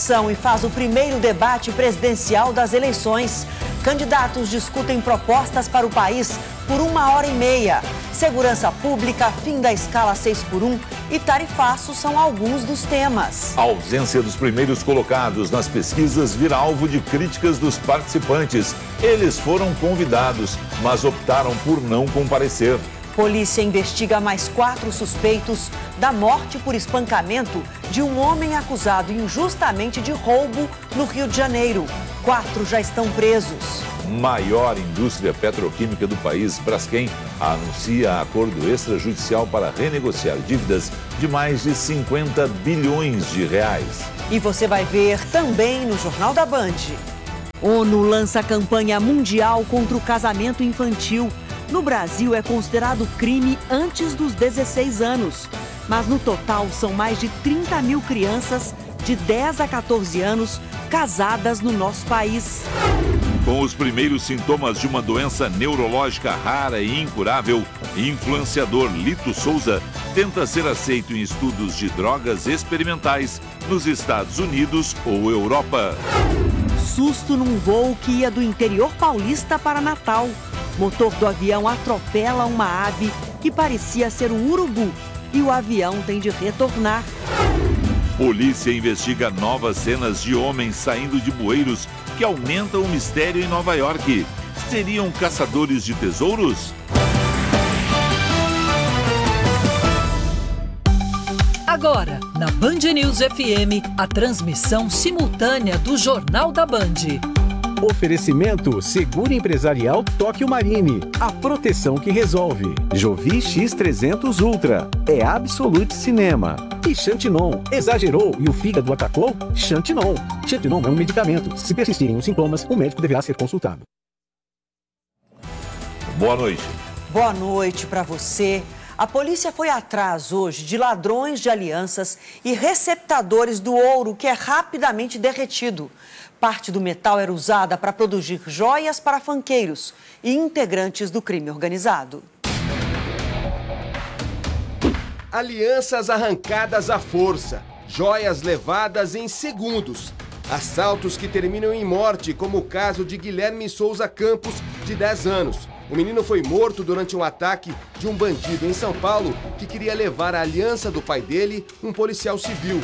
E faz o primeiro debate presidencial das eleições. Candidatos discutem propostas para o país por 1h30. Segurança pública, fim da escala 6x1 e tarifaço são alguns dos temas. A ausência dos primeiros colocados nas pesquisas vira alvo de críticas dos participantes. Eles foram convidados, mas optaram por não comparecer. Polícia investiga mais 4 suspeitos da morte por espancamento de um homem acusado injustamente de roubo no Rio de Janeiro. 4 já estão presos. Maior indústria petroquímica do país, Braskem, anuncia acordo extrajudicial para renegociar dívidas de mais de 50 bilhões de reais. E você vai ver também no Jornal da Band. ONU lança campanha mundial contra o casamento infantil. No Brasil é considerado crime antes dos 16 anos. Mas no total são mais de 30 mil crianças de 10 a 14 anos casadas no nosso país. Com os primeiros sintomas de uma doença neurológica rara e incurável, influenciador Lito Souza tenta ser aceito em estudos de drogas experimentais nos Estados Unidos ou Europa. Susto num voo que ia do interior paulista para Natal. Motor do avião atropela uma ave que parecia ser um urubu e o avião tem de retornar. Polícia investiga novas cenas de homens saindo de bueiros que aumentam o mistério em Nova York. Seriam caçadores de tesouros? Agora, na Band News FM, a transmissão simultânea do Jornal da Band. Oferecimento Seguro Empresarial Tóquio Marine. A proteção que resolve. Jovi X300 Ultra. É Absolute Cinema. E Xantinon. Exagerou e o fígado atacou? Xantinon. Xantinon é um medicamento. Se persistirem os sintomas, o médico deverá ser consultado. Boa noite. Boa noite para você. A polícia foi atrás hoje de ladrões de alianças e receptadores do ouro que é rapidamente derretido. Parte do metal era usada para produzir joias para fanqueiros e integrantes do crime organizado. Alianças arrancadas à força, joias levadas em segundos. Assaltos que terminam em morte, como o caso de Guilherme Souza Campos, de 10 anos. O menino foi morto durante um ataque de um bandido em São Paulo que queria levar a aliança do pai dele, um policial civil.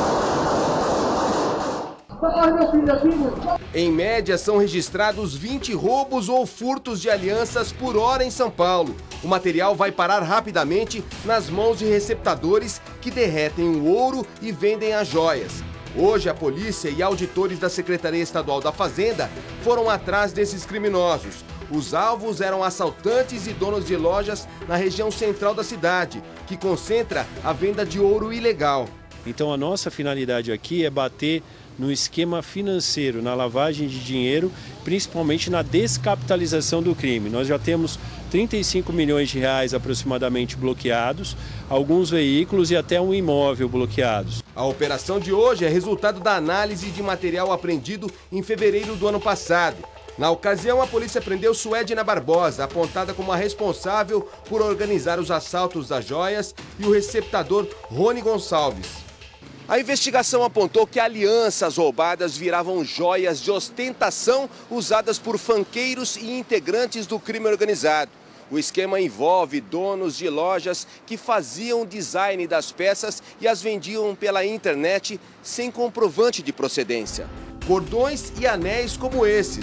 Em média, são registrados 20 roubos ou furtos de alianças por hora em São Paulo. O material vai parar rapidamente nas mãos de receptadores que derretem o ouro e vendem as joias. Hoje, a polícia e auditores da Secretaria Estadual da Fazenda foram atrás desses criminosos. Os alvos eram assaltantes e donos de lojas na região central da cidade, que concentra a venda de ouro ilegal. Então, a nossa finalidade aqui é bater no esquema financeiro, na lavagem de dinheiro, principalmente na descapitalização do crime. Nós já temos 35 milhões de reais aproximadamente bloqueados, alguns veículos e até um imóvel bloqueados. A operação de hoje é resultado da análise de material apreendido em fevereiro do ano passado. Na ocasião, a polícia prendeu Suedna Barbosa, apontada como a responsável por organizar os assaltos das joias, e o receptador Rony Gonçalves. A investigação apontou que alianças roubadas viravam joias de ostentação usadas por fanqueiros e integrantes do crime organizado. O esquema envolve donos de lojas que faziam design das peças e as vendiam pela internet sem comprovante de procedência. Cordões e anéis como esses.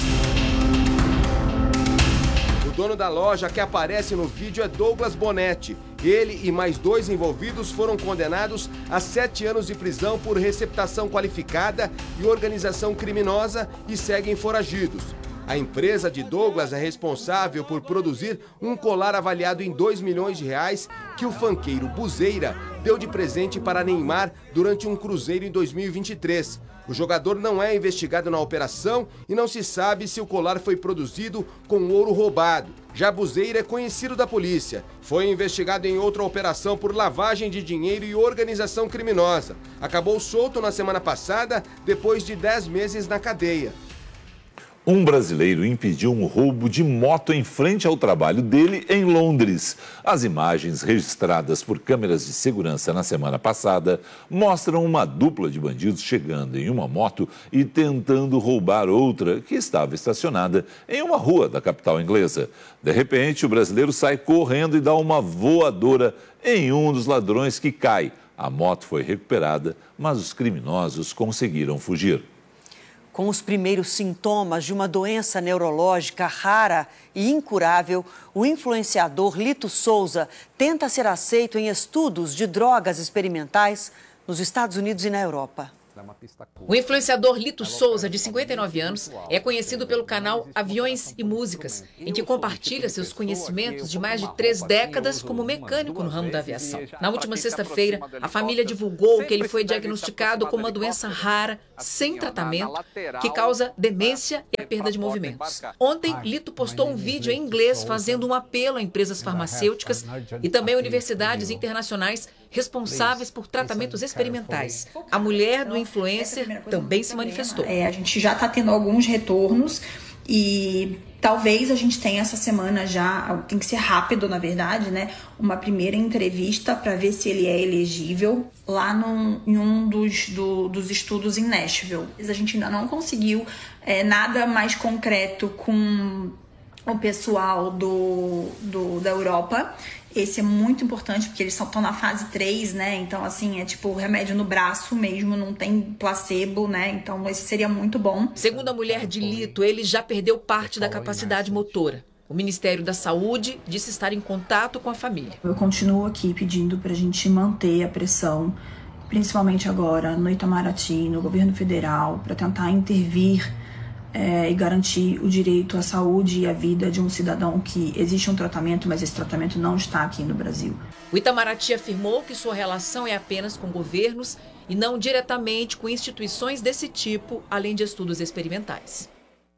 O dono da loja que aparece no vídeo é Douglas Bonetti. Ele e mais 2 envolvidos foram condenados a 7 anos de prisão por receptação qualificada e organização criminosa e seguem foragidos. A empresa de Douglas é responsável por produzir um colar avaliado em 2 milhões de reais que o fanqueiro Buzeira deu de presente para Neymar durante um cruzeiro em 2023. O jogador não é investigado na operação e não se sabe se o colar foi produzido com ouro roubado. Já Buzeira é conhecido da polícia. Foi investigado em outra operação por lavagem de dinheiro e organização criminosa. Acabou solto na semana passada, depois de 10 meses na cadeia. Um brasileiro impediu um roubo de moto em frente ao trabalho dele em Londres. As imagens registradas por câmeras de segurança na semana passada mostram uma dupla de bandidos chegando em uma moto e tentando roubar outra que estava estacionada em uma rua da capital inglesa. De repente, o brasileiro sai correndo e dá uma voadora em um dos ladrões que cai. A moto foi recuperada, mas os criminosos conseguiram fugir. Com os primeiros sintomas de uma doença neurológica rara e incurável, o influenciador Lito Souza tenta ser aceito em estudos de drogas experimentais nos Estados Unidos e na Europa. O influenciador Lito Souza, de 59 anos, é conhecido pelo canal Aviões e Músicas, em que compartilha seus conhecimentos de mais de 3 décadas como mecânico no ramo da aviação. Na última sexta-feira, a família divulgou que ele foi diagnosticado com uma doença rara, sem tratamento, que causa demência e a perda de movimentos. Ontem, Lito postou um vídeo em inglês fazendo um apelo a empresas farmacêuticas e também universidades internacionais responsáveis por tratamentos experimentais. A mulher do influencer também se manifestou. A gente já está tendo alguns retornos e talvez a gente tenha essa semana já, tem que ser rápido na verdade, né? Uma primeira entrevista para ver se ele é elegível lá em um dos estudos em Nashville. A gente ainda não conseguiu nada mais concreto com o pessoal da Europa. Esse é muito importante porque eles estão na fase 3, né? Então, assim, é tipo remédio no braço mesmo, não tem placebo, né? Então, esse seria muito bom. Segundo a mulher de Lito, ele já perdeu parte da capacidade motora. O Ministério da Saúde disse estar em contato com a família. Eu continuo aqui pedindo para a gente manter a pressão, principalmente agora no Itamaraty, no governo federal, para tentar intervir e garantir o direito à saúde e à vida de um cidadão que existe um tratamento, mas esse tratamento não está aqui no Brasil. O Itamaraty afirmou que sua relação é apenas com governos e não diretamente com instituições desse tipo, além de estudos experimentais.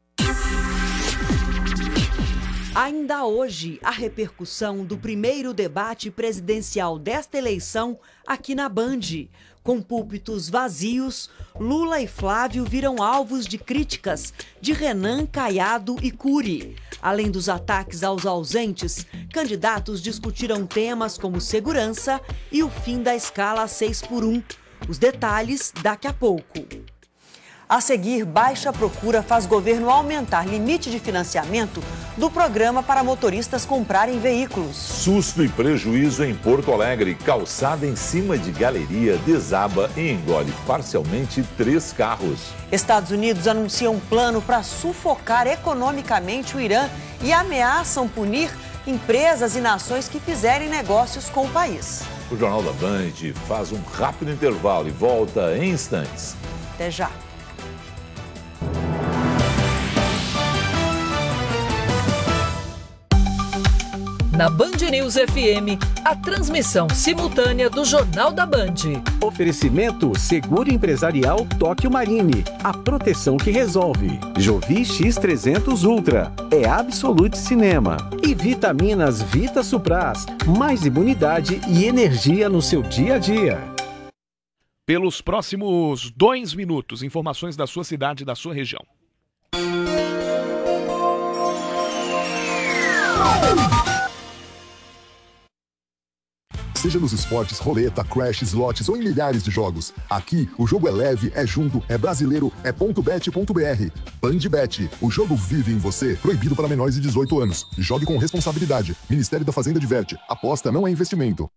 Ainda hoje, a repercussão do primeiro debate presidencial desta eleição aqui na Band. Com púlpitos vazios, Lula e Flávio viram alvos de críticas de Renan, Caiado e Cury. Além dos ataques aos ausentes, candidatos discutiram temas como segurança e o fim da escala 6x1. Os detalhes daqui a pouco. A seguir, baixa procura faz governo aumentar limite de financiamento do programa para motoristas comprarem veículos. Susto e prejuízo em Porto Alegre. Calçada em cima de galeria desaba e engole parcialmente 3 carros. Estados Unidos anunciam um plano para sufocar economicamente o Irã e ameaçam punir empresas e nações que fizerem negócios com o país. O Jornal da Band faz um rápido intervalo e volta em instantes. Até já. Na Band News FM, a transmissão simultânea do Jornal da Band. Oferecimento Seguro Empresarial Tóquio Marine. A proteção que resolve. Jovi X300 Ultra. É Absolute Cinema. E vitaminas Vita Supras. Mais imunidade e energia no seu dia a dia. Pelos próximos 2 minutos, informações da sua cidade e da sua região. Seja nos esportes, roleta, crash, slots ou em milhares de jogos. Aqui, o jogo é leve, é junto, é brasileiro, é .bet.br. Bandbet, o jogo vive em você. Proibido para menores de 18 anos. Jogue com responsabilidade. Ministério da Fazenda diverte. Aposta não é investimento.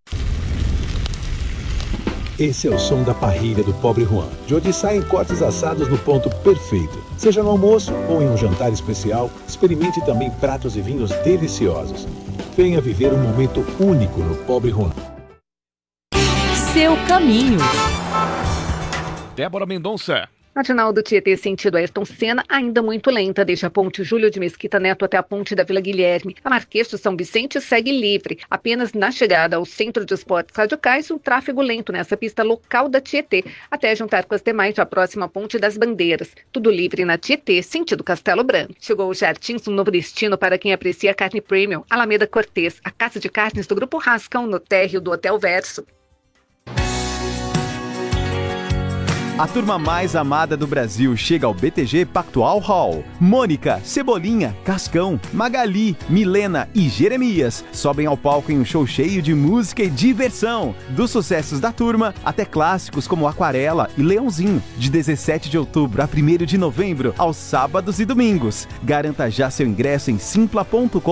Esse é o som da parrilha do Pobre Juan, de onde saem cortes assados no ponto perfeito. Seja no almoço ou em um jantar especial, experimente também pratos e vinhos deliciosos. Venha viver um momento único no Pobre Juan. Seu caminho. Débora Mendonça. Marginal do Tietê sentido Ayrton Senna, ainda muito lenta, desde a ponte Júlio de Mesquita Neto até a ponte da Vila Guilherme. A Marquês de São Vicente segue livre. Apenas na chegada ao Centro de Esportes Rádio Cais, um tráfego lento nessa pista local da Tietê, até juntar com as demais a próxima ponte das Bandeiras. Tudo livre na Tietê, sentido Castelo Branco. Chegou o Jardins, um novo destino para quem aprecia carne premium. Alameda Cortês, a casa de carnes do Grupo Rascão, no térreo do Hotel Verso. A turma mais amada do Brasil chega ao BTG Pactual Hall. Mônica, Cebolinha, Cascão, Magali, Milena e Jeremias sobem ao palco em um show cheio de música e diversão. Dos sucessos da turma até clássicos como Aquarela e Leãozinho, de 17 de outubro a 1º de novembro, aos sábados e domingos. Garanta já seu ingresso em simpla.com.br.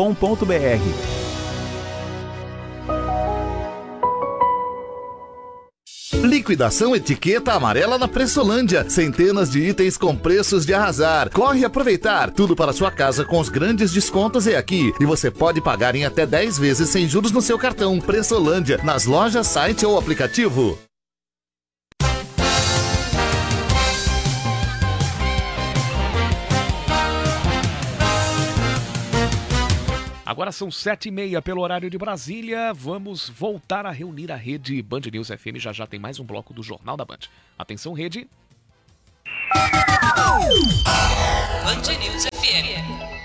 Liquidação Etiqueta Amarela na Pressolândia. Centenas de itens com preços de arrasar. Corre aproveitar. Tudo para sua casa com os grandes descontos é aqui. E você pode pagar em até 10 vezes sem juros no seu cartão. Pressolândia, nas lojas, site ou aplicativo. Agora são 7h30 pelo horário de Brasília. Vamos voltar a reunir a rede Band News FM. Já tem mais um bloco do Jornal da Band. Atenção, rede. Band News FM.